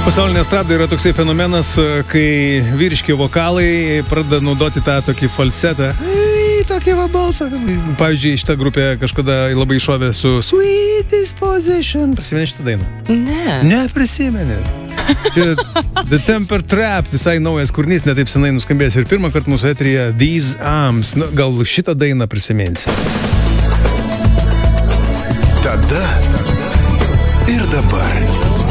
Pasaulinė estrada yra toksai fenomenas, kai vyriški vokalai pradeda naudoti tą tokį falsetą. Tokį va balsą. Pavyzdžiui, šitą grupę kažkada labai iššovė su Sweet Disposition. Prisimeni šitą dainą? Ne. Neprisimeni. Čia The Temper Trap, visai naujas kūrinys, netaip senai nuskambėjęs. Ir pirmą kartą mūsų eteryje These Arms. Nu, gal šitą dainą prisiminsi. Tada ir dabar.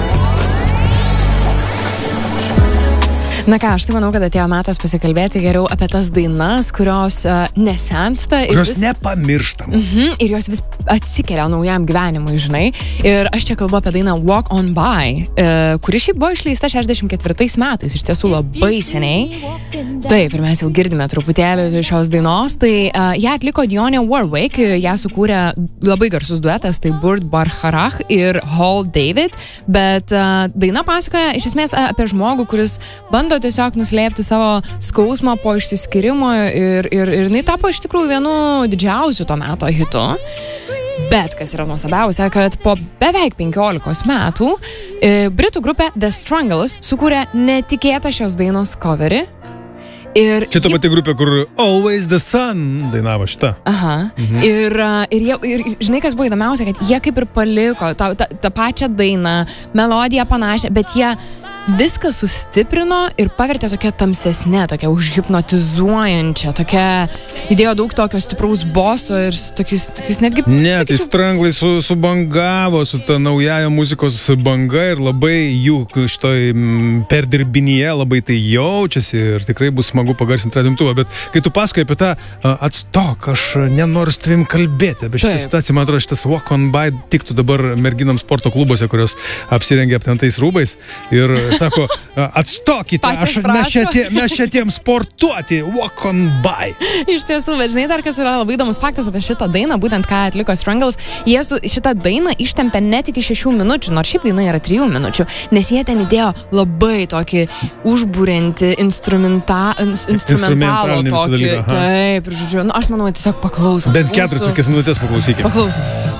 Na ką, aš tai manau, kad atėjo metas pasikalbėti geriau apie tas dainas, kurios nesensta. Kurios nepamirštam. Ir jos vis atsikelia naujam gyvenimui, žinai. Ir aš čia kalbu apie dainą Walk On By, kuri šiaip buvo išleista 64 metais, iš tiesų labai seniai. Taip, ir mes jau girdime truputėlį šios dainos. Tai ją atliko Dionne Warwick, ją sukūrė labai garsus duetas, tai Burt Bacharach ir Hal David. Bet daina pasakoja iš esmės apie žmogų, kuris bando tiesiog nuslėpti savo skausmą po išsiskyrimo ir jinai tapo iš tikrųjų vienu didžiausių to meto hitu. Bet kas yra nuostabiausia, kad po beveik 15 metų britų grupė The Strangles sukūrė netikėtą šios dainos coverį. Čia ta pati grupė, kur Always the Sun dainavo šitą. Aha. Ir žinai, kas buvo įdomiausia, kad jie kaip ir paliko tą pačią dainą, melodiją panašią, bet jie viską sustiprino ir pavertė tokia tamsesnė, tokia užhipnotizuojančia, tokia įdėjo daug tokio stipraus boso ir tokius netgi... Ne, tai Stranglai subangavo su ta naujaja muzikos banga ir labai jų šitoj perdirbinyje labai tai jaučiasi ir tikrai bus smagu pagarsinti radimtuvą, bet kai tu pasakoji apie tą atstok, aš nenoriu su tavim kalbėti, bet šitą situaciją, man atrodo, šitas Walk On By tiktų dabar merginams sporto klubuose, kurios apsirengia aptentais rūbais ir sako, atstokite, mes čia tiem sportuoti, Walk On By. Iš tiesų, bet žinai, dar kas yra labai įdomus faktas apie šitą dainą, būtent ką atliko Strangles, jie šitą dainą ištempė net iki 6 minučių, nors šiaip daina yra 3 minučių, nes jie ten įdėjo labai tokį užburiantį instrumentalų tokį. Taip, ir žodžiu, aš manau, tiesiog paklausom. Bent 4 minutės paklausykime. Paklausom.